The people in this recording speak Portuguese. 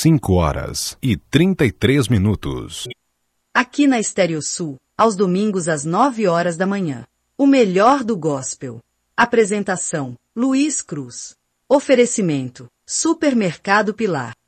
5h33. Aqui na Estéreo Sul, aos domingos às 9 horas da manhã. O melhor do gospel. Apresentação: Luiz Cruz. Oferecimento: Supermercado Pilar.